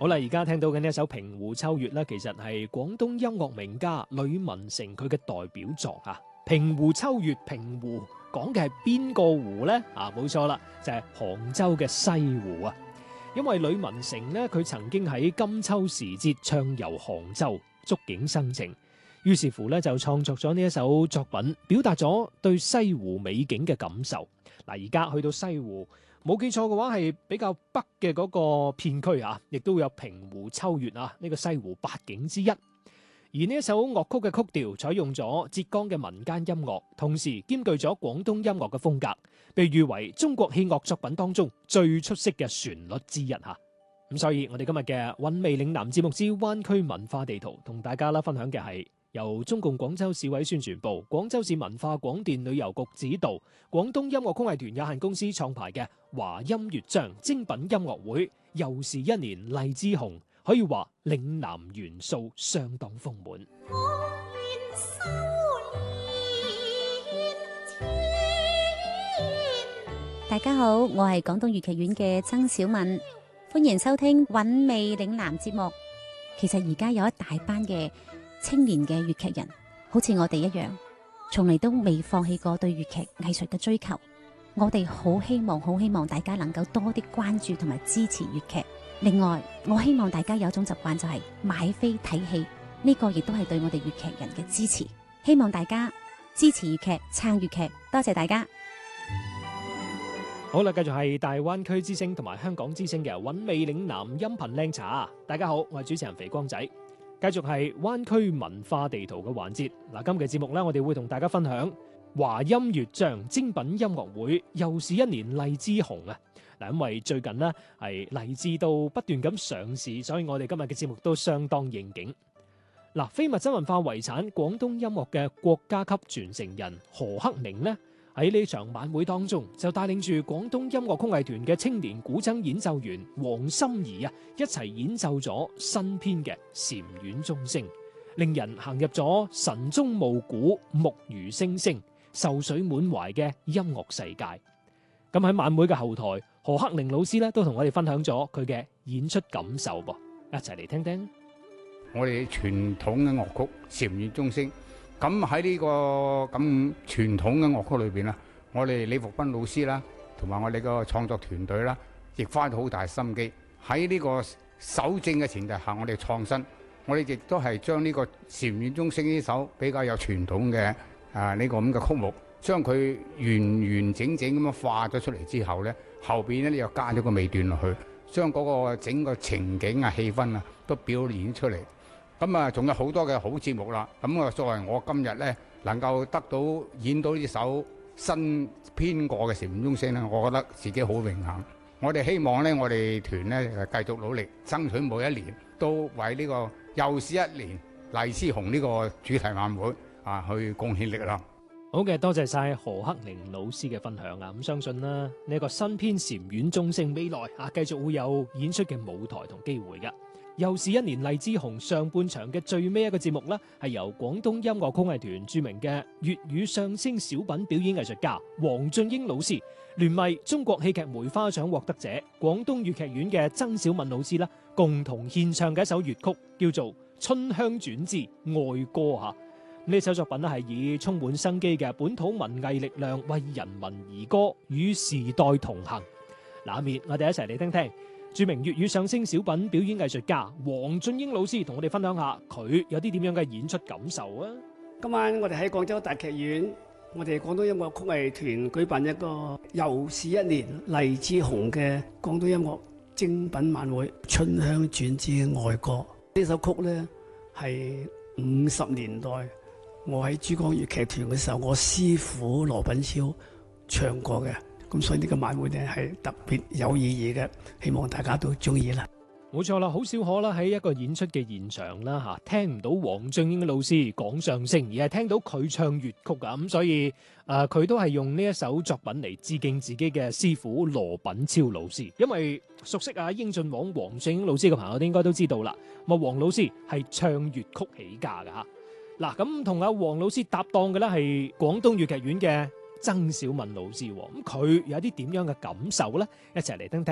好啦，而家聽到嘅呢一首《平湖秋月》咧，其實係廣東音樂名家呂文成佢嘅代表作啊。《平湖秋月》，平湖講嘅係邊個湖呢？冇錯啦，就係杭州嘅西湖啊。因為呂文成呢，佢曾經喺金秋時節暢遊杭州，觸景生情，於是乎呢，就創作咗呢一首作品，表達咗對西湖美景嘅感受。嗱，而家去到西湖，冇記錯嘅話係比較北嘅嗰個片區啊，亦都會有平湖秋月啊，呢個西湖八景之一。而呢一首樂曲嘅曲調採用咗浙江嘅民間音樂，同時兼具咗廣東音樂嘅風格，被譽為中國器樂作品當中最出色嘅旋律之一吓。咁所以我哋今日嘅韻味嶺南節目之灣區文化地圖，同大家分享嘅係由中共廣州市委宣傳部、廣州市文化廣電旅遊局指導、廣東音樂曲藝團有限公司創排嘅華音樂章精品音樂會，又是一年荔枝紅，可以話嶺南元素相當豐滿。 大家好，我係廣東粵劇院嘅曾小敏，歡迎收聽韻味嶺南節目。其實而家有一大班嘅青年嘅粵劇人，好似我哋一樣，從嚟都未放棄過對粵劇藝術嘅追求。我哋好希望大家能夠多啲關注同埋支持粵劇。另外，我希望大家有一種習慣，就係買飛睇戲，呢個亦都係對我哋粵劇人嘅支持。希望大家支持粵劇，撐粵劇，多謝大家。 好啦，繼續係大灣區之聲同埋香港之聲嘅韻味嶺南音頻靚茶。大家好，我係主持人肥光仔。繼續係灣區文化地圖嘅環節。嗱，今期節目呢，我哋會同大家分享華音樂章精品音樂會，又是一年荔枝紅啊！嗱，因為最近呢係荔枝都不斷咁上市，所以我哋今日嘅節目都相當應景。嗱，非物質文化遺產廣東音樂嘅國家級傳承人何克寧呢，喺呢場晚會當中就帶領住廣東音樂曲藝團嘅青年古箏演奏員黃心儀啊，一齊演奏咗新編嘅禪院鐘聲，令人行入咗晨鐘暮鼓、木魚聲聲、愁緒滿懷嘅音樂世界。咁喺晚會嘅後台，何克寧老師咧都同我哋分享咗佢嘅演出感受噃，一齊嚟聽聽。 我哋傳統嘅樂曲禪院鐘聲，咁喺呢個咁傳統嘅樂曲裏邊啦，我哋李福斌老師啦，同埋我哋個創作團隊啦，亦花咗好大心機喺呢個守正嘅前提下，我哋創新，我哋亦都係將呢個禪院鐘聲呢首比較有傳統嘅呢個咁嘅曲目，將佢完整咁樣化咗出嚟之後呢，後邊呢又加咗個尾段落去，將嗰個整個情景啊、氣氛啊都表現出嚟。咁啊，仲有好多嘅好節目啦。咁啊，作為我今日呢能夠得到演到呢首新編過嘅禪院鐘聲呢，我覺得自己好榮幸。我哋希望呢，我哋團呢繼續努力，爭取每一年都為呢個又是一年荔枝紅呢個主題晚會去貢獻力量。 好嘅，多謝晒何克寧老師嘅分享啊！咁相信啦，呢個新編禪院鐘聲未來繼續會有演出嘅舞台同機會嘅。又是一年荔枝紅上半場嘅最尾一個節目呢，係由廣東音樂曲藝團著名嘅粵語相聲小品表演藝術家黃俊英老師，聯袂中國戲劇梅花獎獲得者廣東粵劇院嘅曾小敏老師啦，共同獻唱嘅一首粵曲，叫做《春香轉之愛歌》吓。呢首作品咧係以充滿生機嘅本土文藝力量為人民而歌，與時代同行。嗱，面我哋一齊嚟聽聽著名粵語相聲小品表演藝術家黃俊英老師同我哋分享下佢有啲點樣嘅演出感受啊！ 今晚我哋喺廣州大劇院，我哋廣東音樂曲藝團舉辦一個又是一年荔枝紅嘅廣東音樂精品晚會《春香轉之愛歌》。呢首曲呢係50年代我喺珠江粵劇團嘅時候，我師傅羅品超唱過嘅，咁所以呢個晚會呢係特別有意義嘅，希望大家都中意啦。 冇錯啦，好少可啦喺一個演出嘅現場啦聽唔到黃俊英老師講相聲，而係聽到佢唱粵曲啊，咁所以佢都係用呢一首作品嚟致敬自己嘅師傅羅品超老師。因為熟悉英俊王黃俊英老師嘅朋友都應該都知道啦，咁黃老師係唱粵曲起家噶吓。嗱，咁同阿黃老師搭檔嘅咧係廣東粵劇院嘅曾小敏老師，咁佢有啲點樣嘅感受咧？一齊嚟聽聽。